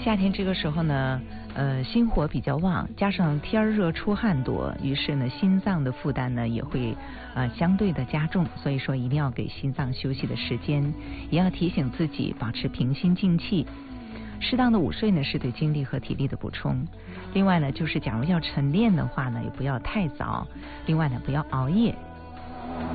夏天这个时候呢，心火比较旺，加上天热出汗多，于是呢，心脏的负担呢也会相对的加重。所以说，一定要给心脏休息的时间，也要提醒自己保持平心静气。适当的午睡呢，是对精力和体力的补充。另外呢，就是假如要晨练的话呢，也不要太早。另外呢，不要熬夜。